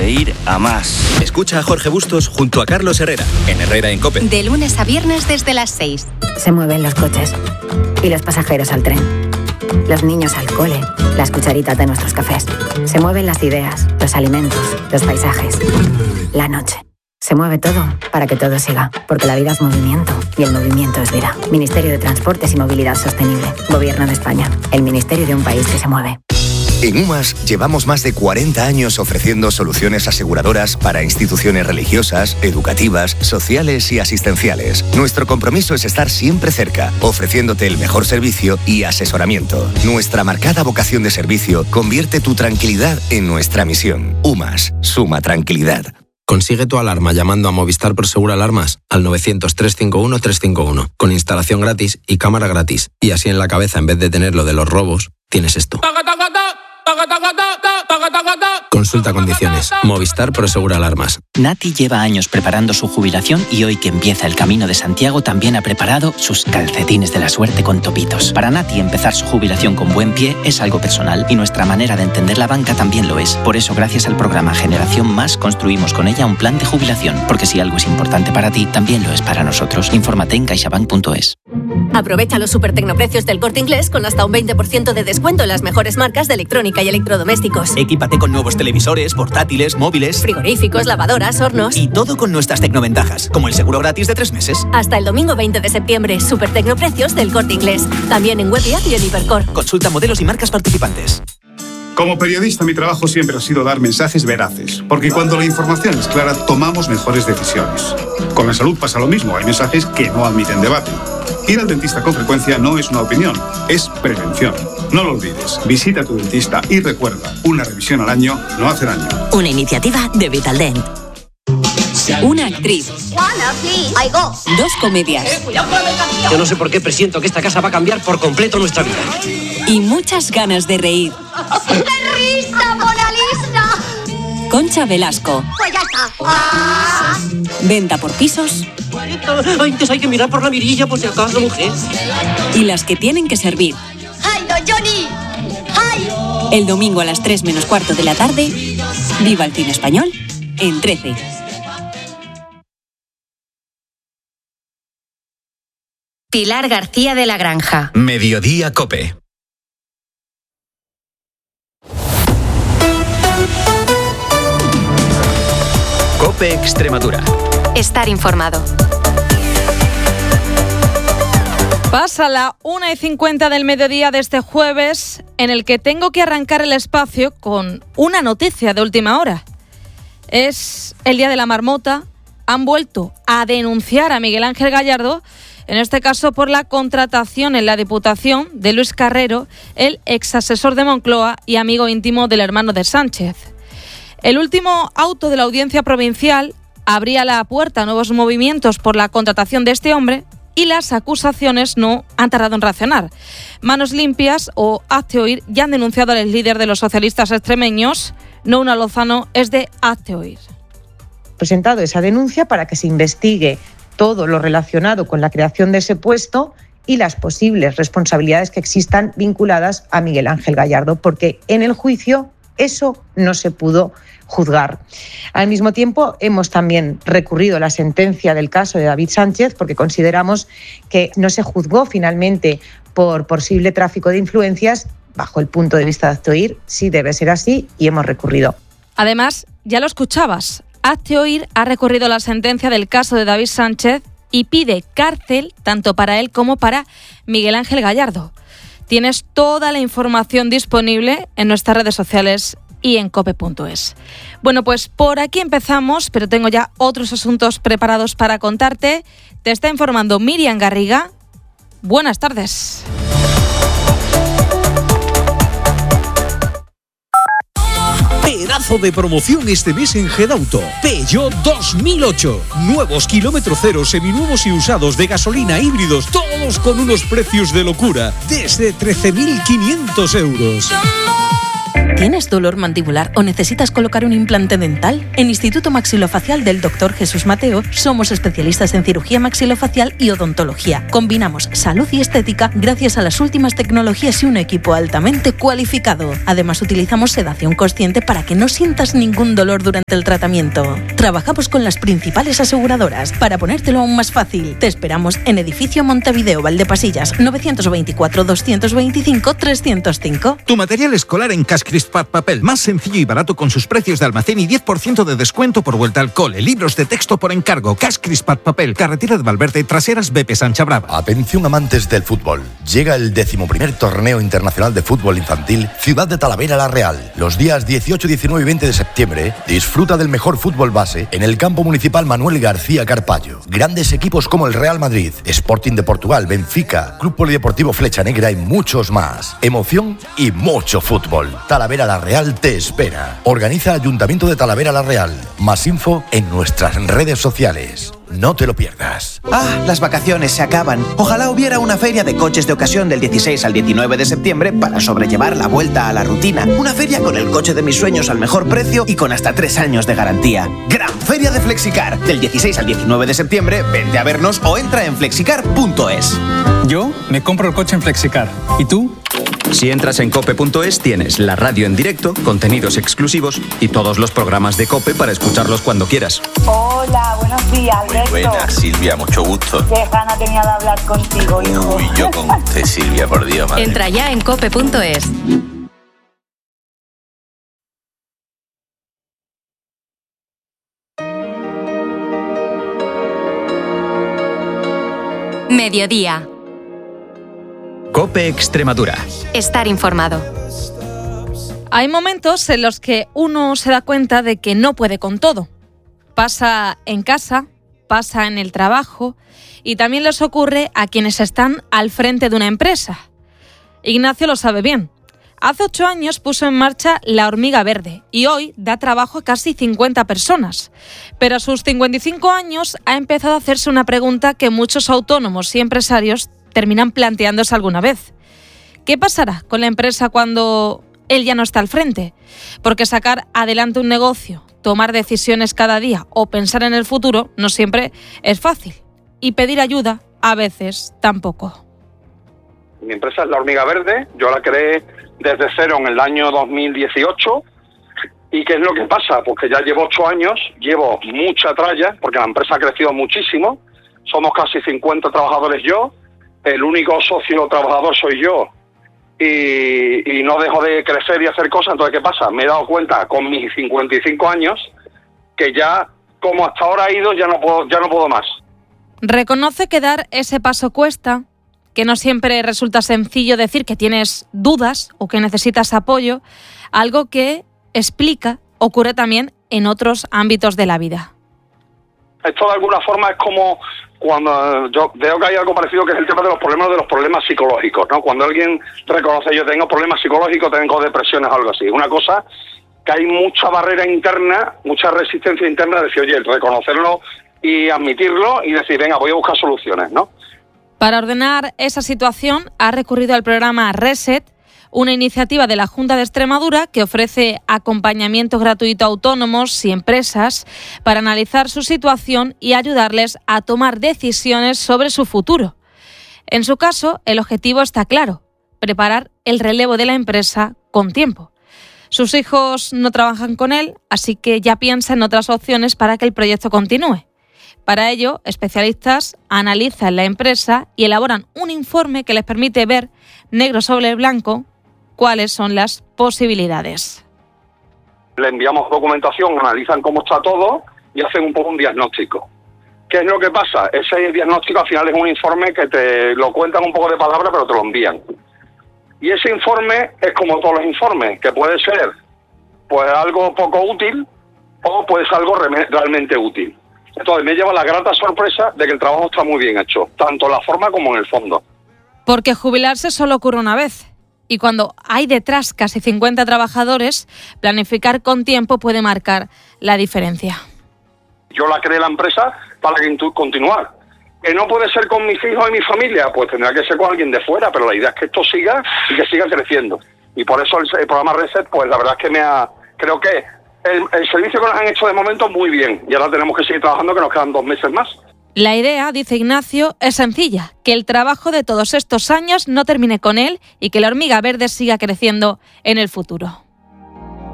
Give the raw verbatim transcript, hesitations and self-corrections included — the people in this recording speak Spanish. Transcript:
de ir a más. Escucha a Jorge Bustos junto a Carlos Herrera, en Herrera en COPE. De lunes a viernes desde las seis. Se mueven los coches y los pasajeros al tren. Los niños al cole, las cucharitas de nuestros cafés. Se mueven las ideas, los alimentos, los paisajes. La noche. Se mueve todo para que todo siga, porque la vida es movimiento y el movimiento es vida. Ministerio de Transportes y Movilidad Sostenible. Gobierno de España. El ministerio de un país que se mueve. En UMAS llevamos más de cuarenta años ofreciendo soluciones aseguradoras para instituciones religiosas, educativas, sociales y asistenciales. Nuestro compromiso es estar siempre cerca, ofreciéndote el mejor servicio y asesoramiento. Nuestra marcada vocación de servicio convierte tu tranquilidad en nuestra misión. UMAS, suma tranquilidad. Consigue tu alarma llamando a Movistar Prosegur Alarmas al novecientos, trescientos cincuenta y uno, trescientos cincuenta y uno, con instalación gratis y cámara gratis. Y así en la cabeza, en vez de tener lo de los robos, tienes esto. Consulta condiciones. Movistar Prosegur Alarmas. Nati lleva años preparando su jubilación y hoy que empieza el Camino de Santiago también ha preparado sus calcetines de la suerte con topitos. Para Nati empezar su jubilación con buen pie es algo personal y nuestra manera de entender la banca también lo es. Por eso gracias al programa Generación Más construimos con ella un plan de jubilación, porque si algo es importante para ti, también lo es para nosotros. Infórmate en caixabank punto es. Aprovecha los super tecnoprecios del Corte Inglés con hasta un veinte por ciento de descuento en las mejores marcas de electrónica y electrodomésticos. Equípate con nuevos televisores, portátiles, móviles, frigoríficos, lavadoras, hornos. Y todo con nuestras tecnoventajas, como el seguro gratis de tres meses. Hasta el domingo veinte de septiembre, super tecnoprecios del Corte Inglés. También en web y app y en Hipercor. Consulta modelos y marcas participantes. Como periodista, mi trabajo siempre ha sido dar mensajes veraces, porque cuando la información es clara, tomamos mejores decisiones. Con la salud pasa lo mismo, hay mensajes que no admiten debate. Ir al dentista con frecuencia no es una opinión, es prevención. No lo olvides, visita a tu dentista y recuerda, una revisión al año no hace daño. Una iniciativa de Vitaldent. Una actriz. Dos comedias. Yo no sé por qué presiento que esta casa va a cambiar por completo nuestra vida. Y muchas ganas de reír. ¡Qué risa, Mona Lisa! Concha Velasco. Pues ya está. Ah. Venta por pisos. Antes hay que mirar por la mirilla por si acaso, mujer. Y las que tienen que servir. ¡Ay, don Johnny! ¡Ay! El domingo a las tres menos cuarto de la tarde. Viva el cine español en trece. Pilar García de la Granja. Mediodía COPE. COPE Extremadura. Estar informado. Pasa la una y cincuenta del mediodía de este jueves, en el que tengo que arrancar el espacio con una noticia de última hora. Es el Día de la Marmota. Han vuelto a denunciar a Miguel Ángel Gallardo, en este caso por la contratación en la Diputación de Luis Carrero, el exasesor de Moncloa y amigo íntimo del hermano de Sánchez. El último auto de la Audiencia Provincial abría la puerta a nuevos movimientos por la contratación de este hombre y las acusaciones no han tardado en reaccionar. Manos Limpias o Hazte Oír ya han denunciado al líder de los socialistas extremeños. Nouna Lozano es de Hazte Oír. Presentado esa denuncia para que se investigue todo lo relacionado con la creación de ese puesto y las posibles responsabilidades que existan vinculadas a Miguel Ángel Gallardo, porque en el juicio eso no se pudo juzgar. Al mismo tiempo, hemos también recurrido a la sentencia del caso de David Sánchez porque consideramos que no se juzgó finalmente por posible tráfico de influencias. Bajo el punto de vista de Hazte Oír, sí debe ser así y hemos recurrido. Además, ya lo escuchabas, Hazte Oír ha recurrido la sentencia del caso de David Sánchez y pide cárcel tanto para él como para Miguel Ángel Gallardo. Tienes toda la información disponible en nuestras redes sociales y en cope punto es. Bueno, pues por aquí empezamos, pero tengo ya otros asuntos preparados para contarte. Te está informando Miriam Garriga. Buenas tardes. Pedazo de promoción este mes en Gedauto. Peugeot dos mil ocho. Nuevos kilómetro cero, seminuevos y usados de gasolina, híbridos, todos con unos precios de locura. Desde trece mil quinientos euros. ¿Tienes dolor mandibular o necesitas colocar un implante dental? En Instituto Maxilofacial del doctor Jesús Mateo somos especialistas en cirugía maxilofacial y odontología. Combinamos salud y estética gracias a las últimas tecnologías y un equipo altamente cualificado. Además, utilizamos sedación consciente para que no sientas ningún dolor durante el tratamiento. Trabajamos con las principales aseguradoras. Para ponértelo aún más fácil, te esperamos en Edificio Montevideo, Valdepasillas, novecientos veinticuatro, doscientos veinticinco, trescientos cinco. Tu material escolar en Cash Crispat Papel, más sencillo y barato con sus precios de almacén y diez por ciento de descuento por vuelta al cole. Libros de texto por encargo. Cash Crispat Papel, carretera de Valverde, traseras B P Sancha Brava. Atención amantes del fútbol. Llega el decimoprimer Torneo Internacional de Fútbol Infantil Ciudad de Talavera La Real. Los días dieciocho, diecinueve y veinte de septiembre disfruta del mejor fútbol base en el campo municipal Manuel García Carpallo. Grandes equipos como el Real Madrid, Sporting de Portugal, Benfica, Club Polideportivo Flecha Negra y muchos más. Emoción y mucho fútbol. Talavera La Real te espera. Organiza Ayuntamiento de Talavera La Real. Más info en nuestras redes sociales. No te lo pierdas. Ah, las vacaciones se acaban. Ojalá hubiera una feria de coches de ocasión del dieciséis al diecinueve de septiembre para sobrellevar la vuelta a la rutina. Una feria con el coche de mis sueños al mejor precio y con hasta tres años de garantía. Gran Feria de Flexicar. Del dieciséis al diecinueve de septiembre, vente a vernos o entra en flexicar punto es. Yo me compro el coche en Flexicar. ¿Y tú? Si entras en cope punto es tienes la radio en directo, contenidos exclusivos y todos los programas de COPE para escucharlos cuando quieras. Hola, buenos días, Alberto. Muy buenas, Silvia, mucho gusto. Qué gana tenía de hablar contigo, hijo. Uy, yo con usted, Silvia, por Dios, madre. Entra ya en cope punto es. Mediodía. COPE Extremadura. Estar informado. Hay momentos en los que uno se da cuenta de que no puede con todo. Pasa en casa, pasa en el trabajo y también les ocurre a quienes están al frente de una empresa. Ignacio lo sabe bien. Hace ocho años puso en marcha La Hormiga Verde y hoy da trabajo a casi cincuenta personas. Pero a sus cincuenta y cinco años ha empezado a hacerse una pregunta que muchos autónomos y empresarios terminan planteándose alguna vez. ¿Qué pasará con la empresa cuando él ya no está al frente? Porque sacar adelante un negocio, tomar decisiones cada día o pensar en el futuro no siempre es fácil. Y pedir ayuda a veces tampoco. Mi empresa es La Hormiga Verde, yo la creé desde cero en el año dos mil dieciocho. ¿Y qué es lo que pasa? Pues que ya llevo ocho años, llevo mucha tralla, porque la empresa ha crecido muchísimo. Somos casi cincuenta trabajadores yo, el único socio trabajador soy yo, y, y no dejo de crecer y hacer cosas. Entonces, ¿qué pasa? Me he dado cuenta con mis cincuenta y cinco años que ya, como hasta ahora ha ido, ya no puedo, ya no puedo más. Reconoce que dar ese paso cuesta, que no siempre resulta sencillo decir que tienes dudas o que necesitas apoyo, algo que, explica, ocurre también en otros ámbitos de la vida. Esto de alguna forma es como cuando yo veo que hay algo parecido, que es el tema de los problemas de los problemas psicológicos, ¿no? Cuando alguien reconoce yo tengo problemas psicológicos, tengo depresiones o algo así. Una cosa que hay mucha barrera interna, mucha resistencia interna de decir, oye, reconocerlo y admitirlo y decir, venga, voy a buscar soluciones, ¿no? Para ordenar esa situación ha recurrido al programa Reset, una iniciativa de la Junta de Extremadura que ofrece acompañamiento gratuito a autónomos y empresas para analizar su situación y ayudarles a tomar decisiones sobre su futuro. En su caso, el objetivo está claro: preparar el relevo de la empresa con tiempo. Sus hijos no trabajan con él, así que ya piensa en otras opciones para que el proyecto continúe. Para ello, especialistas analizan la empresa y elaboran un informe que les permite ver, negro sobre blanco, cuáles son las posibilidades. Le enviamos documentación, analizan cómo está todo y hacen un poco un diagnóstico. ¿Qué es lo que pasa? Ese diagnóstico al final es un informe que te lo cuentan un poco de palabra, pero te lo envían. Y ese informe es como todos los informes, que puede ser pues algo poco útil o puede ser algo re- realmente útil. Entonces me lleva la grata sorpresa de que el trabajo está muy bien hecho, tanto en la forma como en el fondo. Porque jubilarse solo ocurre una vez. Y cuando hay detrás casi cincuenta trabajadores, planificar con tiempo puede marcar la diferencia. Yo la creé la empresa para continuar. ¿Que no puede ser con mis hijos y mi familia? Pues tendrá que ser con alguien de fuera, pero la idea es que esto siga y que siga creciendo. Y por eso el, el programa Reset, pues la verdad es que me ha... Creo que el, el servicio que nos han hecho de momento muy bien. Y ahora tenemos que seguir trabajando, que nos quedan dos meses más. La idea, dice Ignacio, es sencilla, que el trabajo de todos estos años no termine con él y que la hormiga verde siga creciendo en el futuro.